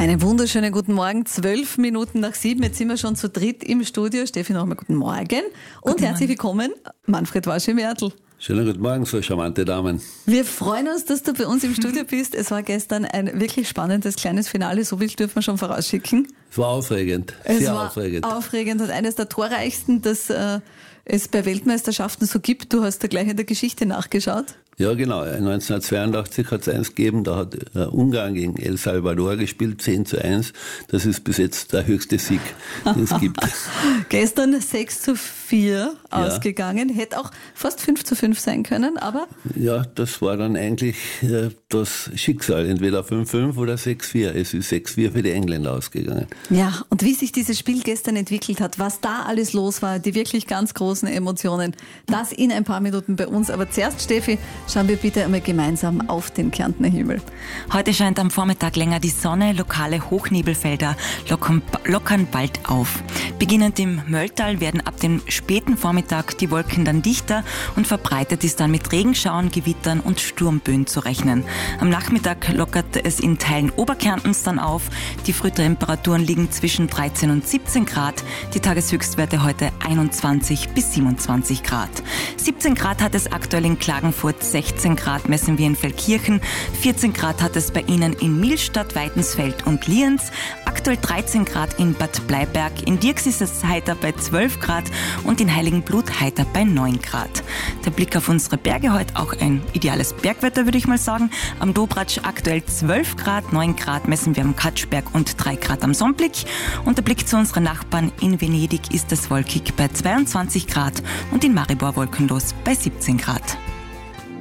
Einen wunderschönen guten Morgen, 12 Minuten nach 7. Jetzt sind wir schon zu dritt im Studio. Steffi, nochmal guten Morgen und herzlich willkommen, Manfred Waschi-Mertl. Schönen guten Morgen, so charmante Damen. Wir freuen uns, dass du bei uns im Studio bist. Es war gestern ein wirklich spannendes kleines Finale, so viel dürfen wir schon vorausschicken. Es war aufregend, sehr aufregend und eines der torreichsten, das es bei Weltmeisterschaften so gibt. Du hast da gleich in der Geschichte nachgeschaut. Ja, genau. 1982 hat es eins gegeben, da hat Ungarn gegen El Salvador gespielt, 10:1. Das ist bis jetzt der höchste Sieg, den es gibt. Gestern 6:4 ausgegangen, hätte auch fast 5:5 sein können, aber... Ja, das war dann eigentlich das Schicksal, entweder 5:5 oder 6:4. Es ist 6:4 für die Engländer ausgegangen. Ja, und wie sich dieses Spiel gestern entwickelt hat, was da alles los war, die wirklich ganz großen Emotionen, das in ein paar Minuten bei uns. Aber zuerst, Steffi, schauen wir bitte einmal gemeinsam auf den Kärntner Himmel. Heute scheint am Vormittag länger die Sonne, lokale Hochnebelfelder lockern bald auf. Beginnend im Mölltal werden ab dem späten Vormittag die Wolken dann dichter und verbreitet ist dann mit Regenschauern, Gewittern und Sturmböen zu rechnen. Am Nachmittag lockert es in Teilen Oberkärntens dann auf. Die Frühtemperaturen liegen zwischen 13 und 17 Grad. Die Tageshöchstwerte heute 21 bis 27 Grad. 17 Grad hat es aktuell in Klagenfurt, 16 Grad messen wir in Feldkirchen, 14 Grad hat es bei Ihnen in Milstadt, Weidensfeld und Lienz, aktuell 13 Grad in Bad Bleiberg, in Dirks ist es heiter bei 12 Grad und in Heiligenblut heiter bei 9 Grad. Der Blick auf unsere Berge heute auch ein ideales Bergwetter, würde ich mal sagen. Am Dobratsch aktuell 12 Grad, 9 Grad messen wir am Katschberg und 3 Grad am Sonnblick. Und der Blick zu unseren Nachbarn in Venedig ist es wolkig bei 22 Grad und in Maribor wolkenlos bei 17 Grad.